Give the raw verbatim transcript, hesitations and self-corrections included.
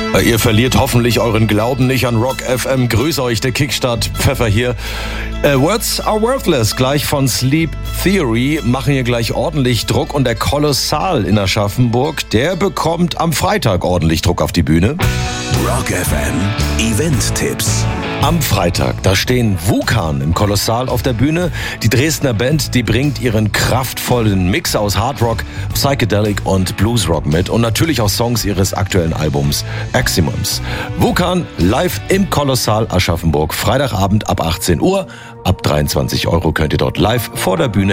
Ihr verliert hoffentlich euren Glauben nicht an Rock F M. Grüße euch, der Kickstart Pfeffer hier. Äh, Words are Worthless, gleich von Sleep Theory, machen hier gleich ordentlich Druck. Und der Kolossal in Aschaffenburg, der bekommt am Freitag ordentlich Druck auf die Bühne. Rock F M Event-Tipps. Am Freitag, da stehen Wukan im Kolossal auf der Bühne. Die Dresdner Band, die bringt ihren kraftvollen Mix aus Hardrock, Psychedelic und Bluesrock mit. Und natürlich auch Songs ihres aktuellen Albums Aximums. Wukan live im Kolossal Aschaffenburg. Freitagabend ab achtzehn Uhr. Ab dreiundzwanzig Euro könnt ihr dort live vor der Bühne